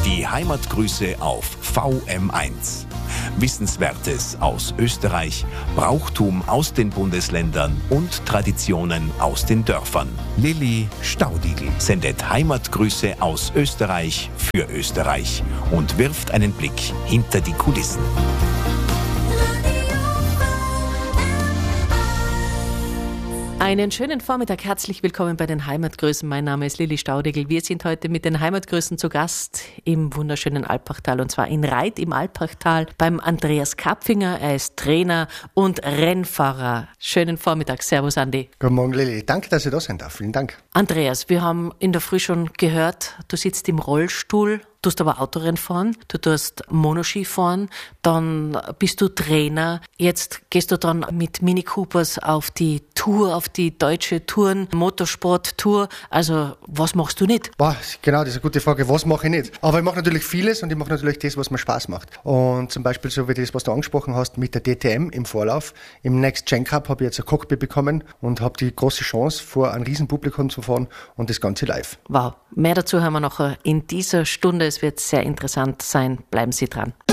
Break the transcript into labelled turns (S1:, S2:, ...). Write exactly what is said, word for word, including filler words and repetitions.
S1: Die Heimatgrüße auf V M eins. Wissenswertes aus Österreich, Brauchtum aus den Bundesländern und Traditionen aus den Dörfern. Lilli Staudigl sendet Heimatgrüße aus Österreich für Österreich und wirft einen Blick hinter die Kulissen.
S2: Einen schönen Vormittag, herzlich willkommen bei den Heimatgrüßen. Mein Name ist Lilli Staudigl. Wir sind heute mit den Heimatgrüßen zu Gast im wunderschönen Alpbachtal und zwar in Reith im Alpbachtal beim Andreas Kapfinger. Er ist Trainer und Rennfahrer. Schönen Vormittag. Servus, Andi.
S3: Guten Morgen, Lilli. Danke, dass ich da sein darf. Vielen Dank.
S2: Andreas, wir haben in der Früh schon gehört, du sitzt im Rollstuhl. Du tust aber Autorennen fahren, du tust Monoski fahren, dann bist du Trainer. Jetzt gehst du dann mit Mini Coopers auf die Tour, auf die deutsche Touren, Motorsport-Tour. Also, was machst du nicht?
S3: Boah, genau, das ist eine gute Frage. Was mache ich nicht? Aber ich mache natürlich vieles und ich mache natürlich das, was mir Spaß macht. Und zum Beispiel so wie das, was du angesprochen hast, mit der D T M im Vorlauf. Im Next Gen Cup habe ich jetzt ein Cockpit bekommen und habe die große Chance, vor einem riesen Publikum zu fahren und das Ganze live.
S2: Wow, mehr dazu haben wir noch in dieser Stunde. Es wird sehr interessant sein. Bleiben Sie dran.